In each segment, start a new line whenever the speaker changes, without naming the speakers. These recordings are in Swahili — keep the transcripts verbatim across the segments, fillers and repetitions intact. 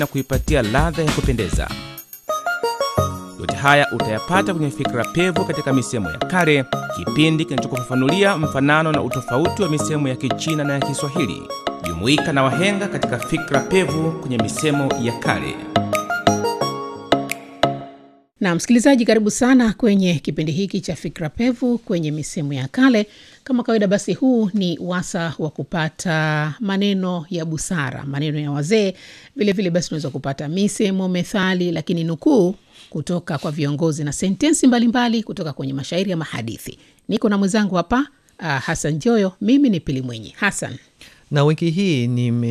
na kuipatia ladha ya kupendeza. Yote haya utayapata kwenye Fikra Pevu katika misemo ya kale, kipindi kinachokufafanulia mfanano na utofauti wa misemo ya Kichina na ya Kiswahili. Jumuika na wahenga katika Fikra Pevu kwenye misemo ya kale.
Na msikilizaji, karibu sana kwenye kipindi hiki cha Fikra Pevu kwenye misemo ya kale. Kama kawaida basi, huu ni wasa wa kupata maneno ya busara, maneno ya wazee. Vile vile basi unaweza kupata misemo, methali, lakini nukuu kutoka kwa viongozi na sentensi mbalimbali kutoka kwenye mashairi ya mahadithi. Niko na mwenzangu hapa uh, Hassan Joyo. Mimi ni Pili Mwenyi. Hassan,
na wiki hii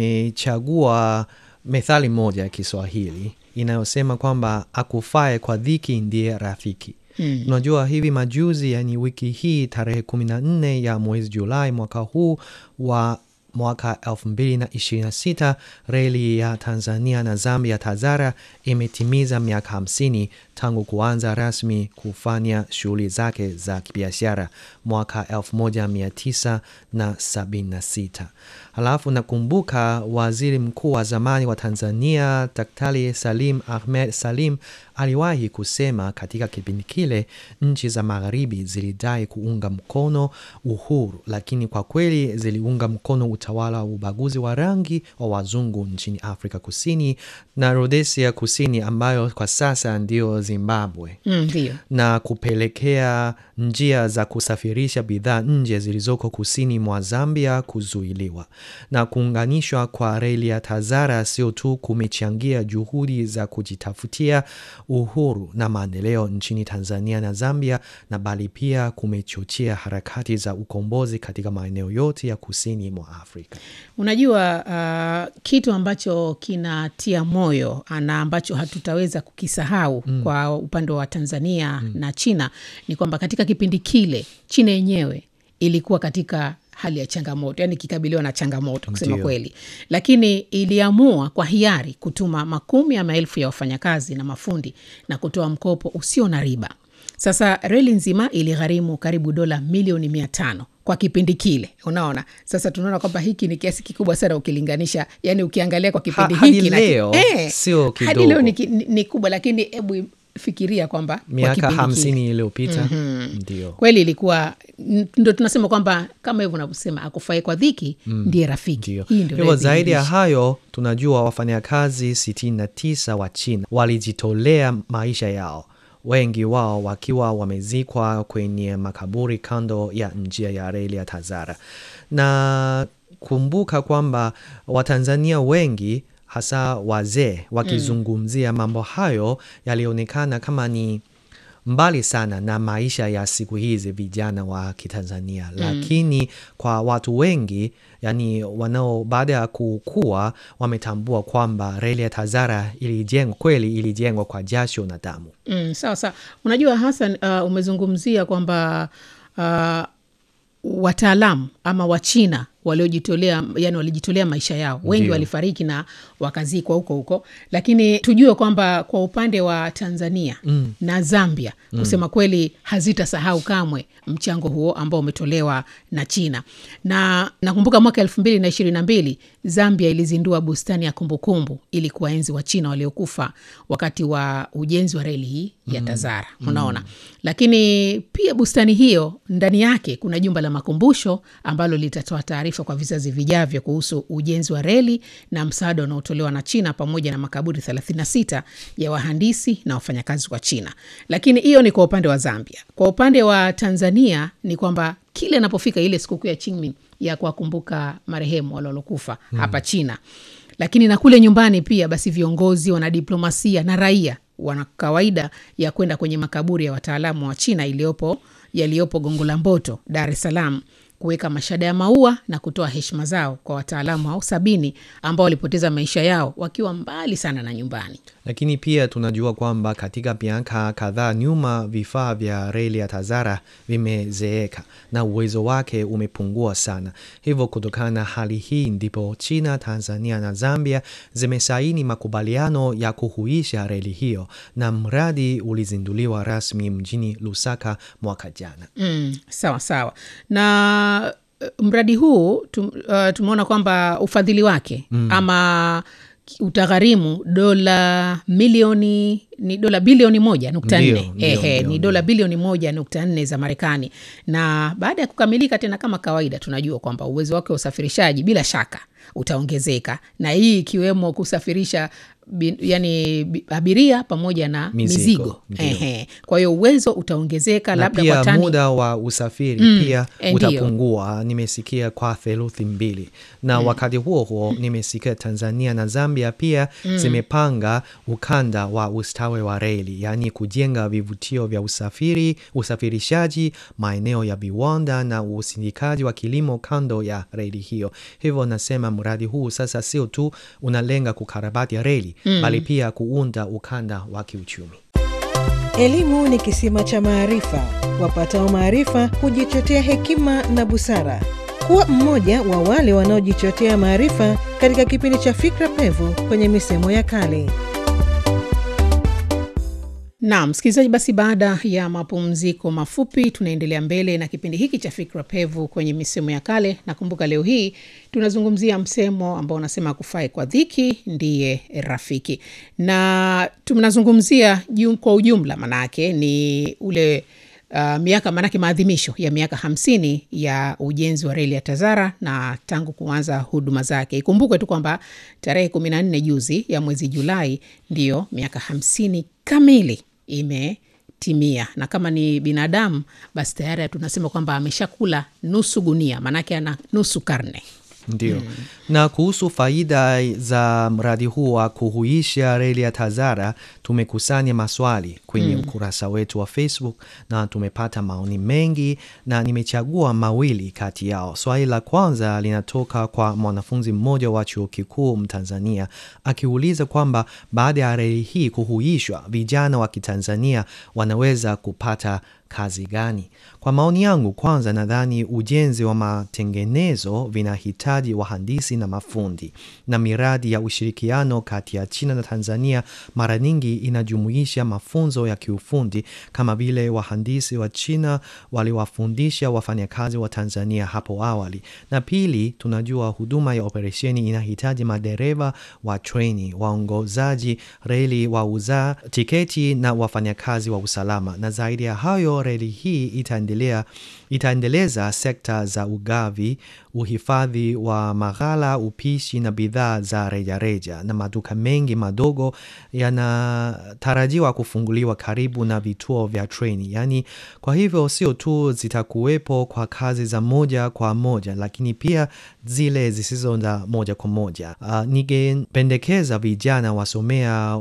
nimechagua methali moja ya Kiswahili inayosema kwamba akufae kwa dhiki ndiye rafiki. Hmm. Unajua hivi majuzi, yani wiki hii tarehe kumi na nne ya mwezi Julai mwaka huu wa mwaka elfu mbili na ishirini na sita, reli ya Tanzania na Zambia TAZARA imetimiza miaka hamsini tangu kuanza rasmi kufanya shughuli zake za kibiashara mwaka elfu moja mia tisa sabini na sita. Halafu nakumbuka waziri mkuu wa zamani wa Tanzania Daktari Salim Ahmed Salim aliwahi kusema katika kipindi kile nchi za magharibi zilidai kuunga mkono uhuru, lakini kwa kweli ziliunga mkono utawala wa ubaguzi wa rangi wa wazungu nchini Afrika Kusini na Rhodesia Kusini, ambayo kwa sasa ndio Zimbabwe.
Mm,
na kupelekea njia za kusafirisha bidhaa nje zilizoko kusini mwa Zambia kuzuiliwa. Na kuunganishwa kwa reli ya TAZARA sio tu kumechangia juhudi za kujitafutia uhuru na maendeleo nchini Tanzania na Zambia, na bali pia kumechochea harakati za ukombozi katika maeneo yote ya kusini mwa Afrika.
Unajua uh, kitu ambacho kinatia moyo na ambacho hatutaweza kukisahau mm. kwa upande wa Tanzania mm. na China ni kwamba katika kipindi kile China yenyewe ilikuwa katika hali ya changamoto, yani kikabiliwa na changamoto kusema Ndiyo. kweli. Lakini iliamua kwa hiari kutuma makumi ya maelfu ya wafanyakazi na mafundi na kutoa mkopo usio na riba. Sasa reli nzima iligharimu karibu dola milioni mia tano kwa kipindi kile. Unaona? Sasa tunaona kwamba hiki ni kiasi kikubwa sana ukilinganisha, yani ukiangalia kwa kipindi ha, hiki
hadi leo eh, sio kidogo.
Hadi leo ni, ni, ni kubwa, lakini hebu fikiria kwamba
miaka hamsini iliyopita
mm-hmm.
ndio
kweli ilikuwa, ndio tunasema kwamba kama hivyo unavyosema akufae kwa dhiki mm. ndiye rafiki.
Ndio. Hii ndio zaidi ya hayo, tunajua wafanyakazi sitini na tisa wa China walijitolea maisha yao, wengi wao wakiwa wamezikwa kwenye makaburi kando ya njia ya reli ya TAZARA. Na kumbuka kwamba Watanzania wengi hasa wazee wakizungumzia mm. mambo hayo yalionekana kama ni mbali sana na maisha ya siku hizi vijana wa Kitanzania. Mm. Lakini kwa watu wengi, yani wanao baada ya kukua, wametambua kwamba reli ya TAZARA ilijengwa kweli, ilijengwa kwa jasho na damu.
Mm, sawa sawa. Unajua Hassan, uh, umezungumzia kwamba uh, wataalamu ama Wachina waliojitolea, yani walijitolea maisha yao. Wengi Ndiyo. walifariki na wakazikwa huko huko. Lakini tujue kwamba kwa upande wa Tanzania mm. na Zambia mm. kusema kweli hazitasahau kamwe mchango huo ambao umetolewa na China. Na nakumbuka mwaka elfu mbili na ishirini na mbili Zambia ilizindua bustani ya kumbukumbu ili kuwaenzi wa China waliokufa wakati wa ujenzi wa reli hii ya TAZARA. Mm. Unaona? Mm. Lakini pia bustani hiyo ndani yake kuna jumba la makumbusho ambalo litatoa taarifa kwa vizazi vijavyo kuhusu ujenzi wa reli na msaada unaotolewa na China, pamoja na makaburi thelathini na sita ya wahandisi na wafanyakazi wa China. Lakini hiyo ni kwa upande wa Zambia. Kwa upande wa Tanzania ni kwamba kile inapofika ile sikukuu ya Qingming ya kuwakumbuka marehemu waliokufa hmm. hapa China. Lakini na kule nyumbani pia basi viongozi, wanadiplomasia na raia wana kawaida ya kwenda kwenye makaburi ya wataalamu wa China iliyopo yaliyopo Gongo la Mboto, Dar es Salaam, kuweka mashada ya maua na kutoa heshima zao kwa wataalamu hao sabini ambao walipoteza maisha yao wakiwa mbali sana na nyumbani.
Lakini pia tunajua kwamba katika miaka kadhaa nyuma vifaa vya reli ya TAZARA vimezeeka na uwezo wake umepungua sana. Hivyo kutokana na hali hii ndipo China, Tanzania na Zambia zimesaini makubaliano ya kuhuisha reli hiyo, na mradi ulizinduliwa rasmi mjini Lusaka mwaka jana.
Mm, sawa sawa. Na mradi huu tum, uh, tumeona kwamba ufadhili wake mm. ama utagharimu dola milioni ni dola bilioni moja nukta nne. Ehe, ni dola bilioni moja nukta nne za Marekani. Na baada ya kukamilika tena kama kawaida tunajua kwamba uwezo wake wa usafirishaji bila shaka utaongezeka, na hii ikiwemo kusafirisha bin, yani abiria pamoja na mizigo, mizigo. Ehe. Kwa hiyo uwezo utaongezeka,
na
labda
pia
kwa tani
muda wa usafiri mm, pia utapungua, nimesikia kwa theluthi mbili. Na mm. wakati huo huo nimesikia Tanzania na Zambia pia mm. zimepanga ukanda wa ustawi wa reli, yani kujenga vivutio vya usafiri, usafirishaji, maeneo ya viwanda na usindikaji wa kilimo kando ya reli hiyo. Hivyo nasema mradi huu sasa sio tu unalenga kukarabati reli mm. bali pia kuunda ukanda wa kiuchumi.
Elimu ni kisima cha maarifa. Wapatao maarifa hujichotea hekima na busara. Kuwa mmoja wa wale wanaojichotea maarifa katika kipindi cha Fikra Pevu kwenye misemo ya kale.
Na msikilizaji, basi baada ya mapumziko mafupi tunaendelea mbele na kipindi hiki cha Fikra Pevu kwenye misemo ya kale. Na kumbuka leo hii tunazungumzia msemo ambao unasema kufai kwa dhiki ndiye rafiki. Na tunazungumzia kwa ujumla, manake ni ule uh, miaka manake maadhimisho ya miaka hamsini ya ujenzi wa reli ya Tazara na tangu kuanza huduma zake. Ikumbukwe tu kwamba tarehe kumi na nne juzi ya mwezi Julai ndio miaka hamsini kamili imetimia, na kama ni binadamu basi tayari tunasema kwamba ameshakula nusu gunia, manake ana nusu karne.
Ndio. Hmm. Na kuhusu faida za mradi huu wa kuhuisha reli ya Tazara, tumekusanya maswali kwenye hmm. ukurasa wetu wa Facebook na tumepata maoni mengi, na nimechagua mawili kati yao. Swali la kwanza linatoka kwa mwanafunzi mmoja wa chuo kikuu Mtanzania, akiuliza kwamba baada ya reli hii kuhuishwa, vijana wa Kitanzania wanaweza kupata kazi gani? Kwa maoni yangu, kwanza nadhani ujenzi wa matengenezo vinahitaji wahandisi na mafundi, na miradi ya ushirikiano kati ya China na Tanzania mara nyingi inajumuisha mafunzo ya kiufundi, kama vile wahandisi wa China waliwafundisha wafanyakazi wa Tanzania hapo awali. Na pili, tunajua huduma ya operesheni inahitaji madereva wa treni, waongozaji reli, wauza tiketi na wafanyakazi wa usalama. Na zaidi ya hayo, reli hii itaendelea itaendeleza sekta za ugavi, uhifadhi wa maghala, upishi na bidhaa za rejareja, na maduka mengi madogo yanatarajiwa kufunguliwa karibu na vituo vya treni. Yani kwa hivyo sio tu zitakuwepo kwa kazi za moja kwa moja, lakini pia zile zisizo za moja kwa moja. Uh, ningependekeza vijana wasomea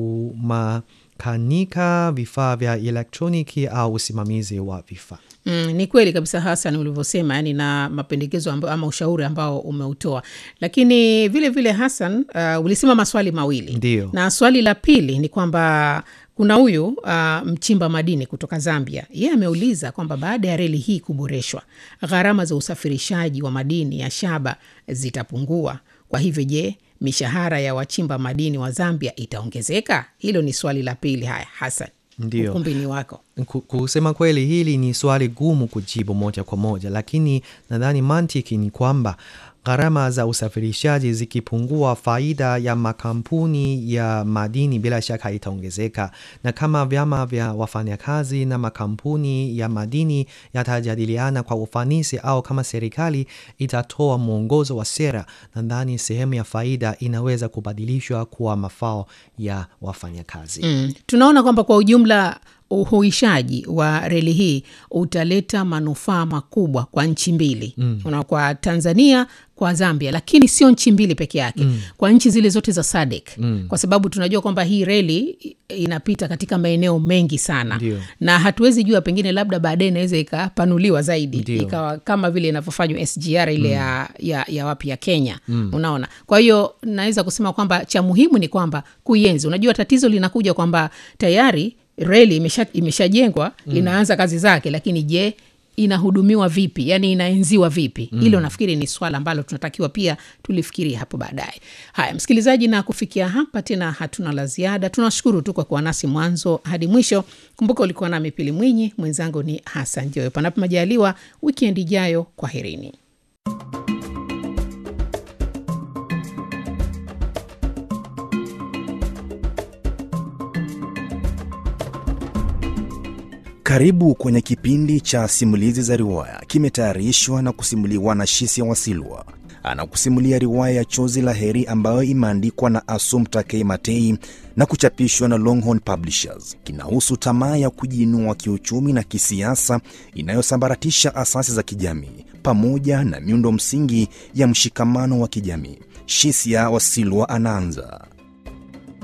uma kanika, vifaa vya elektroniki au usimamizi wa vifaa.
Mm, ni kweli kabisa Hassan ulivyosema, yani na mapendekezo amba, ama ushauri ambao umeutoa. Lakini vile vile Hassan, uh, ulisema maswali mawili.
Ndiyo.
Na swali la pili ni kwamba kuna huyu uh, mchimba madini kutoka Zambia. Yeye ameuliza kwamba baada ya reli hii kuboreshwa, gharama za usafirishaji wa madini ya shaba zitapungua. Kwa hivyo je, mishahara ya wachimba madini wa Zambia itaongezeka? Hilo ni swali la pili. Haya Hassan,
ndio
ukumbi ni wako.
Kusema kweli, hili ni swali gumu kujibu moja kwa moja, lakini nadhani mantiki ni kwamba gharama za usafirishaji zikipungua, faida ya makampuni ya madini bila shaka itaongezeka. Na kama vyama vya wafanyakazi na makampuni ya madini yatajadiliana kwa ufanisi, au kama serikali itatoa mwongozo wa sera, nadhani sehemu ya faida inaweza kubadilishwa kuwa mafao ya wafanyakazi.
Mm. Tunaona kwamba kwa ujumla uhuishaji wa reli hii utaleta manufaa makubwa kwa nchi mbili. Mm. Una kwa Tanzania, kwa Zambia, lakini sio nchi mbili peke yake. Mm. Kwa nchi zile zote za S A D C. Mm. Kwa sababu tunajua kwamba hii reli inapita katika maeneo mengi sana. Ndiyo. Na hatuwezi jua, pengine labda baadaye inaweza ikapanuliwa zaidi. Ndiyo. Ikawa kama vile inavyofanywa S G R ile mm. ya, ya, ya wapi ya Kenya. Mm. Unaona. Kwa hiyo naweza kusema kwamba cha muhimu ni kwamba kuienzi. Unajua tatizo linakuja kwamba tayari reli imesha imeshajengwa, mm. inaanza kazi zake, lakini je, inahudumiwa vipi? Yani inaenziwa vipi? Mm. Hilo nafikiri ni swala ambalo tunatakiwa pia tulifikiria hapo baadaye. Haya msikilizaji, na kufikia hapa tena hatuna la ziada. Tunashukuru tu kwa kuwa nasi mwanzo hadi mwisho. Kumbuka ulikuwa nami Pili Mwinyi, mwenzangu ni Hassan Joyo. Panapo majaliwa weekend ijayo, kwaherini.
Karibu kwenye kipindi cha simulizi za riwaya, kimetayarishwa na kusimuliwa na Shisia Wasilwa. Anakusimulia riwaya ya Chozi la Heri ambayo imeandikwa na Assumpta K. Matei na kuchapishwa na Longhorn Publishers. Kinahusu tamaa ya kujiinua kiuchumi na kisiasa inayosambaratisha asasi za kijamii pamoja na miundo msingi ya mshikamano wa kijamii. Shisia Wasilwa anaanza.